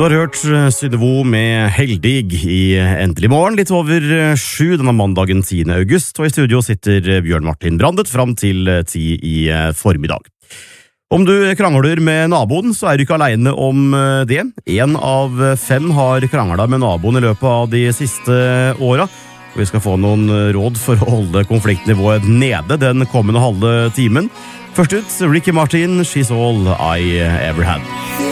Du har hørt Synnøve med Heldig i Endelig morgen, litt over 7 denne mandagen 10. august, og i studio sitter Bjørn Martin Brandet fram til 10 i formiddag. Om du krangler med naboen, så er du ikke alene om det. 1 av 5 har kranglet med naboen i løpet av de siste åra. Vi skal få noen råd for å holde konfliktnivået nede den kommende halve timen. Først ut, Ricky Martin, She's All I Ever Had.